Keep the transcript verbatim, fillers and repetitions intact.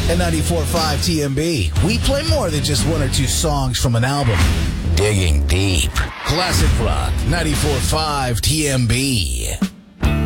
At ninety-four point five T M B, we play more than just one or two songs from an album. Digging deep. Classic Rock, ninety-four point five T M B.